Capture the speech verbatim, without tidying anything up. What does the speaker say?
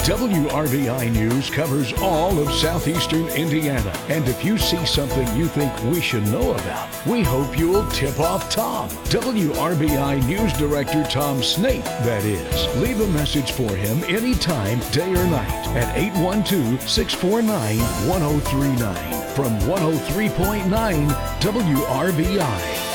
W R B I News covers all of southeastern Indiana. And if you see something you think we should know about, we hope you'll tip off Tom. W R B I News Director Tom Snape, that is. Leave a message for him anytime, day or night, at eight one two, six four nine, one oh three nine. From one oh three point nine W R B I.